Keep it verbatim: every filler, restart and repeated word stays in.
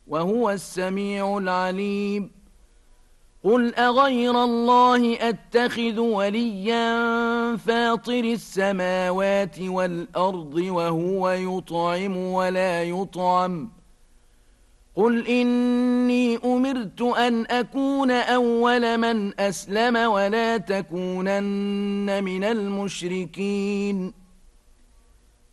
وهو السميع العليم. قل أغير الله أتخذ وليا فاطر السماوات والأرض وهو يطعم ولا يطعم. قل إني أمرت أن أكون أول من أسلم ولا تكونن من المشركين.